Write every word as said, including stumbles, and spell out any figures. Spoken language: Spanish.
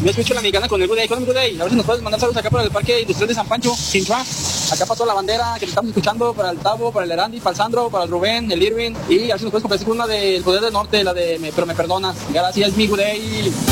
Me escucho la mexicana con el Good Day, con el Good Day. A ver si nos puedes mandar saludos acá para el Parque Industrial de San Pancho, Chinchua. Acá para toda la bandera que estamos escuchando, para el Tavo, para el Erandi, para el Sandro, para el Rubén, el Irving. Y a ver si nos puedes complacer con una del Poder del Norte, la de me, Pero me perdonas. Gracias, mi Good Day.